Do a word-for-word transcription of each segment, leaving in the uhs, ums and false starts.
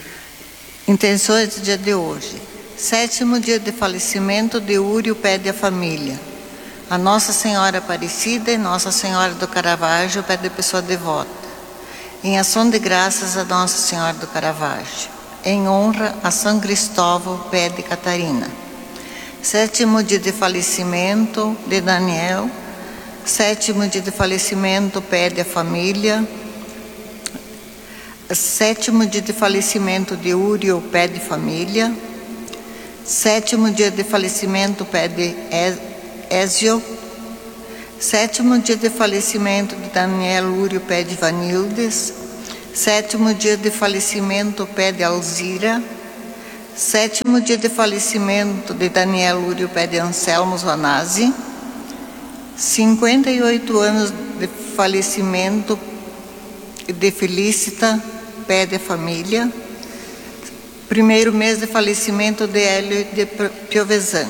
Intenções do dia de hoje. Sétimo dia de falecimento de Úrio pede a família. A Nossa Senhora Aparecida e Nossa Senhora do Caravaggio pede a pessoa devota. Em ação de graças a Nossa Senhora do Caravaggio. Em honra a São Cristóvão pede Catarina. Sétimo dia de falecimento de Daniel. Sétimo dia de falecimento pede a família. Sétimo dia de falecimento de Úrio pede família. Sétimo dia de falecimento pede Ézio. Sétimo dia de falecimento de Daniel Úrio pede Vanildes. Sétimo dia de falecimento pede Alzira. Sétimo dia de falecimento de Daniel Úrio pede Anselmo Zanazzi. cinquenta e oito anos de falecimento de Felicita pede a família. Primeiro mês de falecimento de Hélio de Piovesan.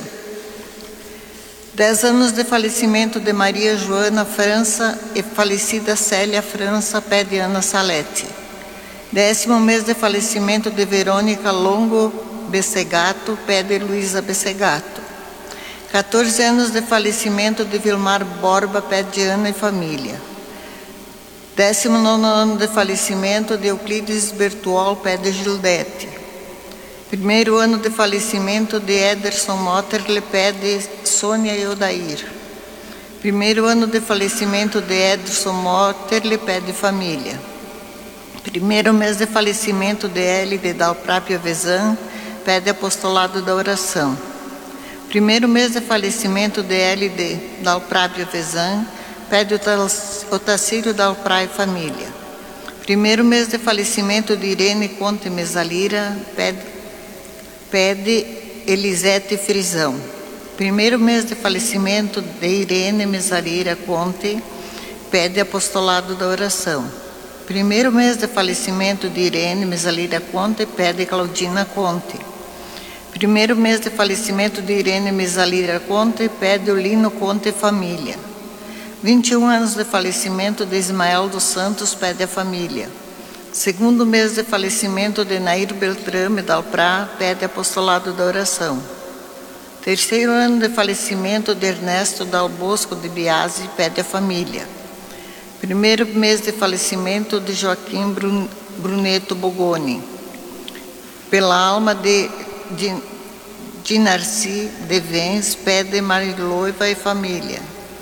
Dez anos de falecimento de Maria Joana França e falecida Célia França pede Ana Salete. Décimo mês de falecimento de Verônica Longo Bessegato pede Luísa Bessegato. quatorze anos de falecimento de Vilmar Borba pede Ana e família. Décimo nono ano de falecimento de Euclides Bertuol pede Gildete. Primeiro ano de falecimento de Ederson Motterle pede Sônia e Odair. Primeiro ano de falecimento de Ederson Motterle pede família. Primeiro mês de falecimento de L de Dalprápia Vezan pede apostolado da oração. Primeiro mês de falecimento de L de Dalprápia Vezan pede o Tacílio Dalprá e família. Primeiro mês de falecimento de Irene Conte Mesalira pede, pede Elisete Frisão. Primeiro mês de falecimento de Irene Mesalira Conte pede apostolado da oração. Primeiro mês de falecimento de Irene Mesalira Conte pede Claudina Conte. Primeiro mês de falecimento de Irene Mesalira Conte pede Lino Conte e família. vinte e um anos de falecimento de Ismael dos Santos pede a família. Segundo mês de falecimento de Nair Beltrame Dalprá pede apostolado da oração. Terceiro ano de falecimento de Ernesto Dal Bosco de Biasi pede a família. Primeiro mês de falecimento de Joaquim Brun, Bruneto Bogoni. Pela alma de, de, de Narci de Vens pede Mariloiva e família.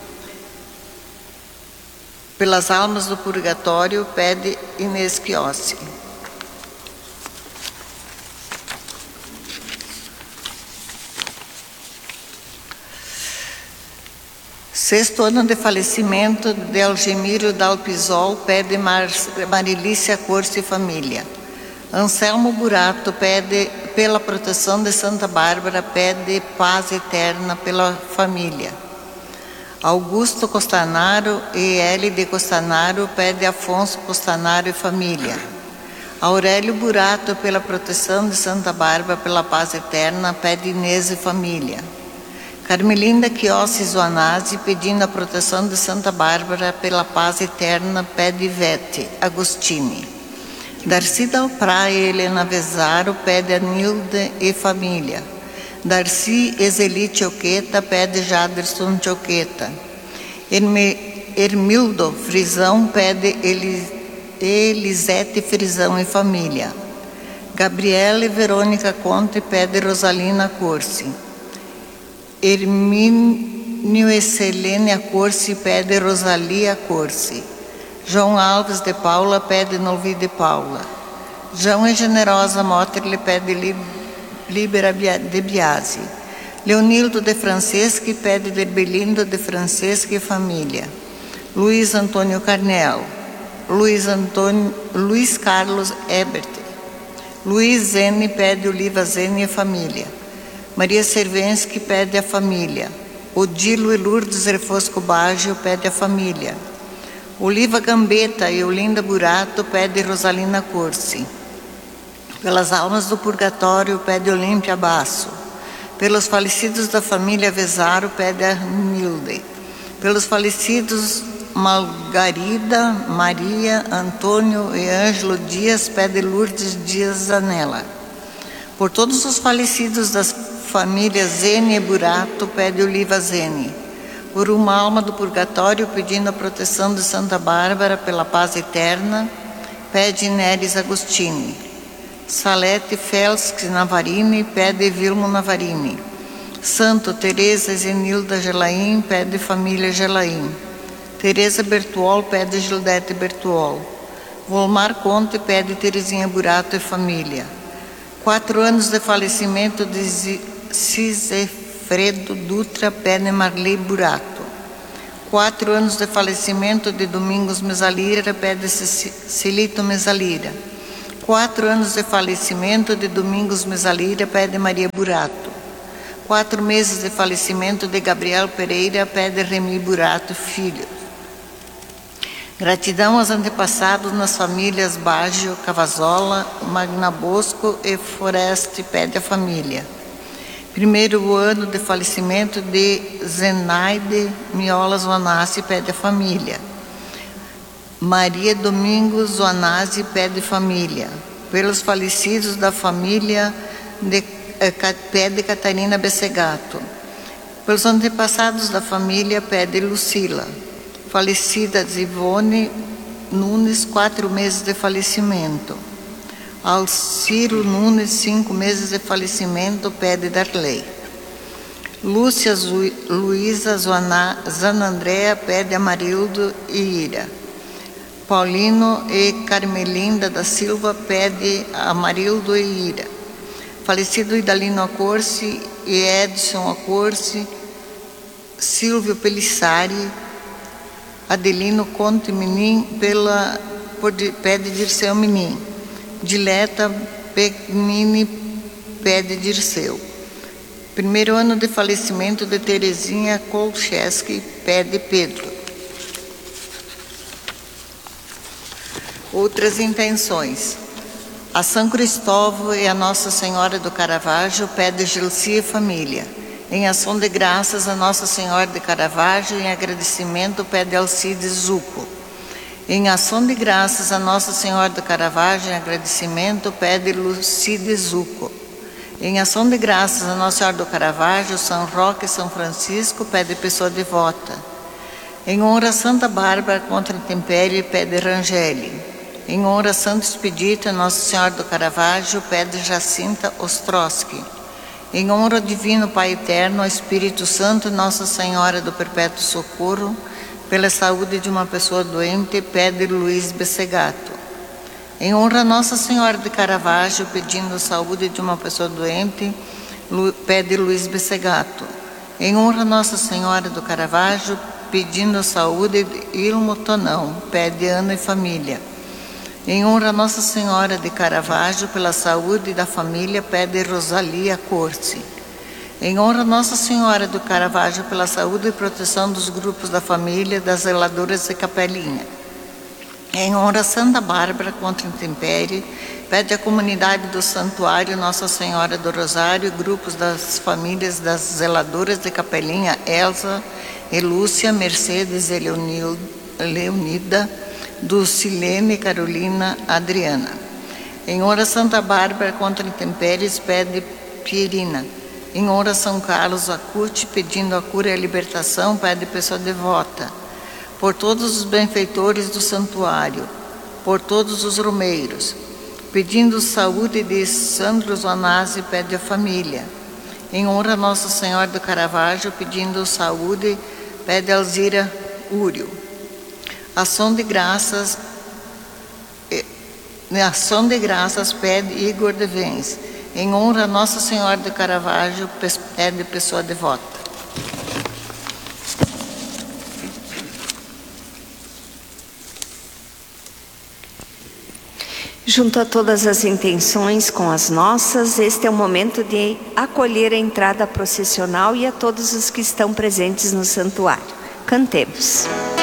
Pelas almas do purgatório, pede Inês Chiossi. Sexto ano de falecimento de Algemiro Dalpisol, pede Mar Marilícia Corso e família. Anselmo Burato pede, pela proteção de Santa Bárbara, pede paz eterna pela família. Augusto Costanaro e L de Costanaro pede Afonso Costanaro e família. Aurélio Burato, pela proteção de Santa Bárbara, pela paz eterna, pede Inês e família. Carmelinda Chiossi Zoanazzi, pedindo a proteção de Santa Bárbara, pela paz eterna, pede Ivete Agostini. Darcy Dalprá e Helena Vezaro pede Anilde e família. Darcy Ezeli Choqueta pede Jaderson Choqueta. Hermildo Frisão pede Elis, Elisete Frisão e família. Gabriela e Verônica Conte pede Rosalina Corsi. Hermínio e Selênia Corsi pede Rosalia Corsi. João Alves de Paula pede Novi de Paula. João e Generosa Motterle pede Libra Libera de Biasi. Leonildo de Franceschi pede de Belindo de Franceschi e família. Luiz Antônio Carnel. Luiz, Antônio, Luiz Carlos Ebert. Luiz Zene pede Oliva Zene e família. Maria Servensky pede a família. Odilo e Lourdes Refosco Baggio pede a família. Oliva Gambetta e Olinda Burato pede Rosalina Corsi. Pelas almas do purgatório, pede Olímpia Basso. Pelos falecidos da família Vezaro, pede a Nilde. Pelos falecidos Margarida, Maria, Antônio e Ângelo Dias, pede Lourdes Dias Zanella. Por todos os falecidos das famílias Zene e Burato, pede Oliva Zene. Por uma alma do purgatório, pedindo a proteção de Santa Bárbara pela paz eterna, pede Neres Agostini. Salete Felix Navarini, pede Vilmo Navarini. Santo Teresa Zenilda Gelaim, pede família Gelaim. Teresa Bertuol, pede Gildete Bertuol. Volmar Conte, pede Terezinha Burato e família. Quatro anos de falecimento de Cisefredo Dutra, pede Marli Burato. Quatro anos de falecimento de Domingos Mesalira, pede Celito Mesalira. Quatro anos de falecimento de Domingos Mesalira, pede Maria Burato. Quatro meses de falecimento de Gabriel Pereira, pede Remy Burato Filho. Gratidão aos antepassados nas famílias Baggio, Cavazola, Magna Bosco e Foreste, pede a família. Primeiro ano de falecimento de Zenaide Miola Zoanassi, pede a família. Maria Domingos Zoanassi, pede família. Pelos falecidos da família de pede Catarina Bessegato. Pelos antepassados da família, pede Lucila. Falecida Zivone Nunes, quatro meses de falecimento. Alciro Nunes, cinco meses de falecimento, pede Darley. Lúcia Zu, Luísa Zanandrea, pede Amarildo e Ira. Paulino e Carmelinda da Silva, pede Amarildo e Ira. Falecido Idalino Accorsi e Edson Accorsi, Silvio Pelissari, Adelino Conte Menin, pela, por, pede Dirceu Menin. Dileta Pegnini, pede Dirceu. Primeiro ano de falecimento de Terezinha Kolcheski, pede Pedro. Outras intenções. A São Cristóvão e a Nossa Senhora do Caravaggio, pede Gilci e família. Em ação de graças a Nossa Senhora de Caravaggio, em agradecimento, pede Alcides Zucco. Em ação de graças a Nossa Senhora do Caravaggio, em agradecimento, pede Lucide Zucco. Em ação de graças a Nossa Senhora do Caravaggio, São Roque e São Francisco, pede pessoa devota. Em honra a Santa Bárbara contra a intempérie, pede Rangeli. Em honra a Santo Expedito, Nossa Senhora do Caravaggio, pede Jacinta Ostrowski. Em honra ao Divino Pai Eterno, ao Espírito Santo, Nossa Senhora do Perpétuo Socorro, pela saúde de uma pessoa doente, pede Luiz Bessegato. Em honra a Nossa Senhora de Caravaggio, pedindo a saúde de uma pessoa doente, pede Luiz Bessegato. Em honra a Nossa Senhora do Caravaggio, pedindo a saúde de Ilmo Tonão, pede Ana e família. Em honra a Nossa Senhora de Caravaggio, pela saúde da família, pede Rosalia Corsi. Em honra a Nossa Senhora do Caravaggio, pela saúde e proteção dos grupos da família, das zeladoras de Capelinha. Em honra a Santa Bárbara contra a intempérie, pede a comunidade do Santuário Nossa Senhora do Rosário, grupos das famílias das zeladoras de Capelinha, Elza e Lúcia, Mercedes e Leonida, Dulcilene, Carolina, Adriana. Em honra a Santa Bárbara contra intempéries, pede Pierina. Em honra a São Carlos Acute, pedindo a cura e a libertação, pede pessoa devota. Por todos os benfeitores do santuário, por todos os romeiros, pedindo saúde de Sandro Zonazzi, pede a família. Em honra a Nossa Senhora do Caravaggio, pedindo saúde, pede Alzira Úrio. Ação de graças, ação de graças pede Igor de Vens. Em honra a Nossa Senhora de Caravaggio, pede pessoa devota. Junto a todas as intenções com as nossas, este é o momento de acolher a entrada processional e a todos os que estão presentes no santuário. Cantemos.